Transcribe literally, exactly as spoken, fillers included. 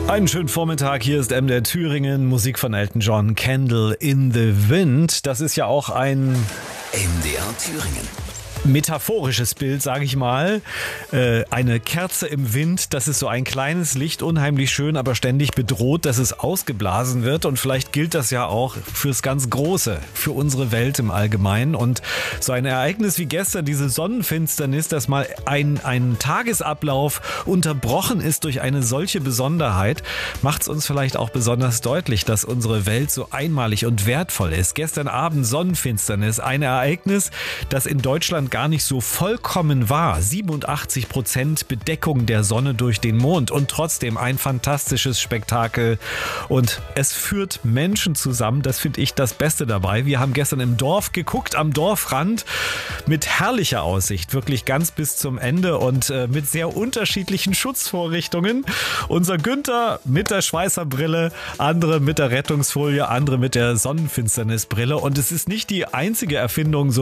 Einen schönen Vormittag, hier ist M D R Thüringen, Musik von Elton John, Candle in the Wind. Das ist ja auch ein M D R Thüringen. metaphorisches Bild, sage ich mal. Äh, eine Kerze im Wind, das ist so ein kleines Licht, unheimlich schön, aber ständig bedroht, dass es ausgeblasen wird. Und vielleicht gilt das ja auch fürs ganz Große, für unsere Welt im Allgemeinen. Und so ein Ereignis wie gestern, diese Sonnenfinsternis, dass mal ein, ein Tagesablauf unterbrochen ist durch eine solche Besonderheit, macht es uns vielleicht auch besonders deutlich, dass unsere Welt so einmalig und wertvoll ist. Gestern Abend Sonnenfinsternis, ein Ereignis, das in Deutschland gar nicht so vollkommen war. siebenundachtzig Prozent Bedeckung der Sonne durch den Mond und trotzdem ein fantastisches Spektakel. Und es führt Menschen zusammen, das finde ich das Beste dabei. Wir haben gestern im Dorf geguckt, am Dorfrand, mit herrlicher Aussicht, wirklich ganz bis zum Ende und äh, mit sehr unterschiedlichen Schutzvorrichtungen. Unser Günther mit der Schweißerbrille, andere mit der Rettungsfolie, andere mit der Sonnenfinsternisbrille. Und es ist nicht die einzige Erfindung, so